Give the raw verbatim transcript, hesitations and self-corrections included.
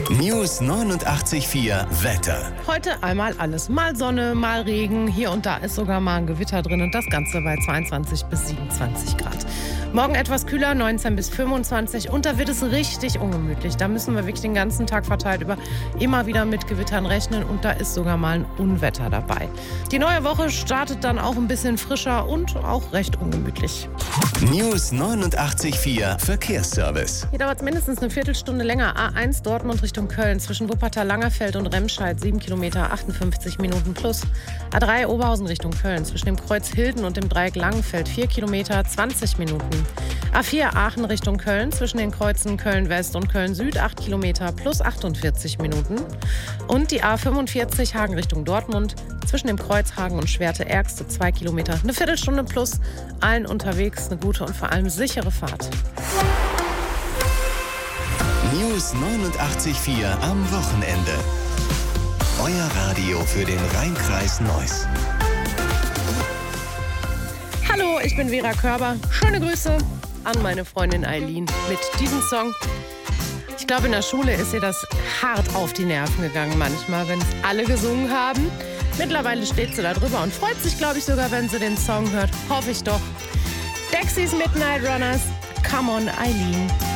News neunundachtzig Komma vier Wetter. Heute einmal alles. Mal Sonne, mal Regen. Hier und da ist sogar mal ein Gewitter drin und das Ganze bei zweiundzwanzig bis siebenundzwanzig Grad. Morgen etwas kühler, neunzehn bis fünfundzwanzig. Und da wird es richtig ungemütlich. Da müssen wir wirklich den ganzen Tag verteilt über immer wieder mit Gewittern rechnen. Und da ist sogar mal ein Unwetter dabei. Die neue Woche startet dann auch ein bisschen frischer und auch recht ungemütlich. News neunundachtzig Komma vier Verkehrsservice. Hier dauert es mindestens eine Viertelstunde länger. A eins Dortmund Richtung Köln zwischen Wuppertal, Langerfeld und Remscheid sieben Kilometer, achtundfünfzig Minuten plus. A drei Oberhausen Richtung Köln zwischen dem Kreuz Hilden und dem Dreieck Langenfeld vier Kilometer, zwanzig Minuten. A vier Aachen Richtung Köln zwischen den Kreuzen Köln West und Köln Süd acht Kilometer plus achtundvierzig Minuten. Und die A fünfundvierzig Hagen Richtung Dortmund zwischen dem Kreuz Hagen und Schwerte Ärgste zwei Kilometer, eine Viertelstunde plus. Allen unterwegs eine gute und vor allem sichere Fahrt. News neunundachtzig Komma vier am Wochenende. Euer Radio für den Rhein-Kreis Neuss. Hallo, ich bin Vera Körber. Schöne Grüße an meine Freundin Eileen mit diesem Song. Ich glaube, in der Schule ist ihr das hart auf die Nerven gegangen manchmal, wenn es alle gesungen haben. Mittlerweile steht sie da drüber und freut sich, glaube ich, sogar, wenn sie den Song hört. Hoffe ich doch. Dexys Midnight Runners, Come on, Eileen.